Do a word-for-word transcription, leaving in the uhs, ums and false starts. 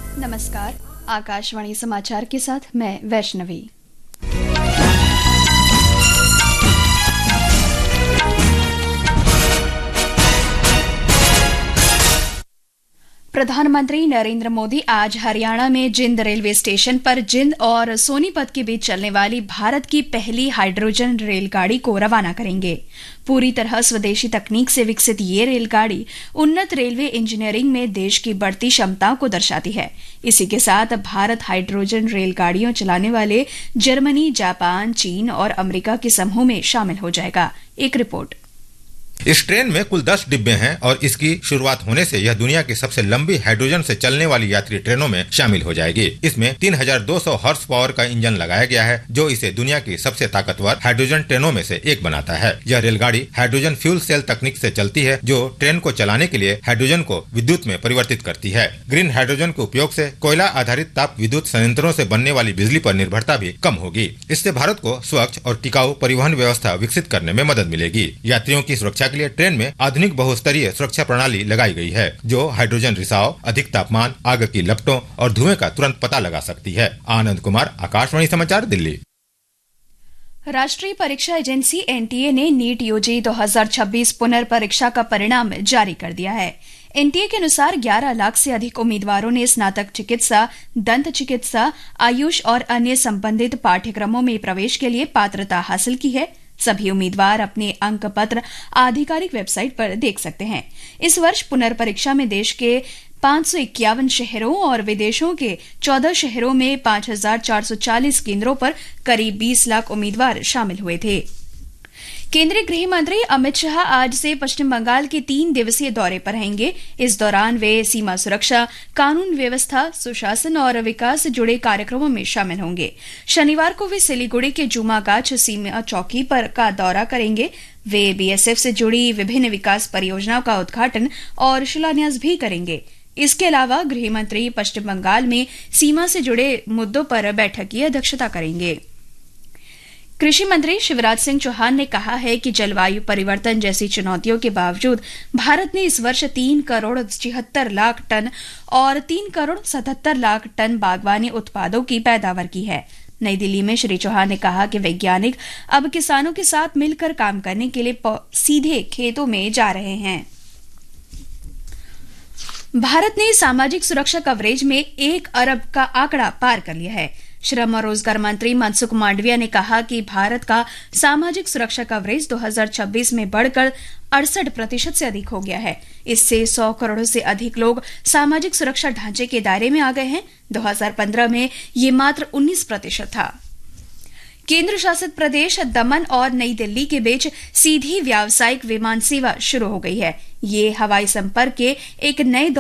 नमस्कार, आकाशवाणी समाचार के साथ मैं वैष्णवी। प्रधानमंत्री नरेंद्र मोदी आज हरियाणा में जिंद रेलवे स्टेशन पर जिंद और सोनीपत के बीच चलने वाली भारत की पहली हाइड्रोजन रेलगाड़ी को रवाना करेंगे। पूरी तरह स्वदेशी तकनीक से विकसित ये रेलगाड़ी उन्नत रेलवे इंजीनियरिंग में देश की बढ़ती क्षमता को दर्शाती है। इसी के साथ भारत हाइड्रोजन रेलगाड़ियों चलाने वाले जर्मनी, जापान, चीन और अमेरिका के समूह में शामिल हो जाएगा। एक रिपोर्ट। इस ट्रेन में कुल दस डिब्बे हैं और इसकी शुरुआत होने से यह दुनिया की सबसे लंबी हाइड्रोजन से चलने वाली यात्री ट्रेनों में शामिल हो जाएगी। इसमें तीन हज़ार दो सौ हॉर्स पावर का इंजन लगाया गया है, जो इसे दुनिया की सबसे ताकतवर हाइड्रोजन ट्रेनों में से एक बनाता है। यह रेलगाड़ी हाइड्रोजन फ्यूल सेल तकनीक से चलती है, जो ट्रेन को चलाने के लिए हाइड्रोजन को विद्युत में परिवर्तित करती है। ग्रीन हाइड्रोजन के उपयोग से कोयला आधारित ताप विद्युत संयंत्रों से बनने वाली बिजली पर निर्भरता भी कम होगी। इससे भारत को स्वच्छ और टिकाऊ परिवहन व्यवस्था विकसित करने में मदद मिलेगी। यात्रियों की सुरक्षा के लिए ट्रेन में आधुनिक बहुस्तरीय सुरक्षा प्रणाली लगाई गई है, जो हाइड्रोजन रिसाव, अधिक तापमान, आग की लपटों और धुएं का तुरंत पता लगा सकती है। आनंद कुमार, आकाशवाणी समाचार, दिल्ली। राष्ट्रीय परीक्षा एजेंसी एनटीए ने नीट यूजी दो हज़ार छब्बीस पुनर्परीक्षा का परिणाम जारी कर दिया है। एनटीए के अनुसार ग्यारह लाख से अधिक उम्मीदवारों ने स्नातक चिकित्सा, दंत चिकित्सा, आयुष और अन्य संबंधित पाठ्यक्रमों में प्रवेश के लिए पात्रता हासिल की है। सभी उम्मीदवार अपने अंक पत्र आधिकारिक वेबसाइट पर देख सकते हैं। इस वर्ष पुनर्परीक्षा में देश के पांच सौ इक्यावन शहरों और विदेशों के चौदह शहरों में पांच हजार चार सौ चालीस केंद्रों पर करीब बीस लाख उम्मीदवार शामिल हुए थे। केंद्रीय गृह मंत्री अमित शाह आज से पश्चिम बंगाल के तीन दिवसीय दौरे पर रहेंगे। इस दौरान वे सीमा सुरक्षा, कानून व्यवस्था, सुशासन और विकास से जुड़े कार्यक्रमों में शामिल होंगे। शनिवार को वे सिलीगुड़ी के जुमागाछ सीमा चौकी पर का दौरा करेंगे। वे बीएसएफ से जुड़ी विभिन्न विकास परियोजनाओं का उद्घाटन और शिलान्यास भी करेंगे। इसके अलावा गृह मंत्री पश्चिम बंगाल में सीमा से जुड़े मुद्दों पर बैठक की अध्यक्षता करेंगे। कृषि मंत्री शिवराज सिंह चौहान ने कहा है कि जलवायु परिवर्तन जैसी चुनौतियों के बावजूद भारत ने इस वर्ष तीन करोड़ छिहत्तर लाख टन और तीन करोड़ सतहत्तर लाख टन बागवानी उत्पादों की पैदावार की है। नई दिल्ली में श्री चौहान ने कहा कि वैज्ञानिक अब किसानों के साथ मिलकर काम करने के लिए सीधे खेतों में जा रहे हैं। भारत ने सामाजिक सुरक्षा कवरेज में एक अरब का आंकड़ा पार कर लिया है। श्रम और रोजगार मंत्री मनसुख मांडविया ने कहा कि भारत का सामाजिक सुरक्षा कवरेज दो हज़ार छब्बीस में बढ़कर अड़सठ प्रतिशत से अधिक हो गया है। इससे सौ करोड़ से अधिक लोग सामाजिक सुरक्षा ढांचे के दायरे में आ गए हैं। दो हज़ार पंद्रह में ये मात्र उन्नीस प्रतिशत था। केंद्र शासित प्रदेश दमन और नई दिल्ली के बीच सीधी व्यावसायिक विमान सेवा शुरू हो गई है। ये हवाई संपर्क के एक नए